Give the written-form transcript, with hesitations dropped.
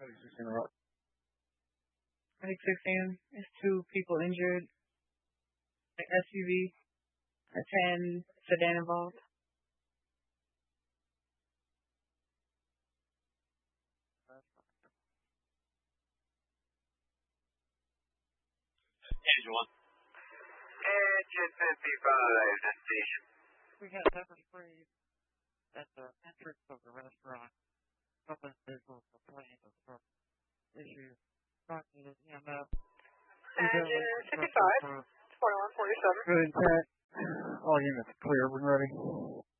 Just interrupt. I think 6 a.m. There's 2 people injured. An SUV, a 10 sedan involved. Engine 1. Engine 55 destination. We got pepper spray at the entrance of the restaurant. Couple individuals complained of some issues. Talking to the EMS. Engine 55, 2147. Good intent. All units clear when ready.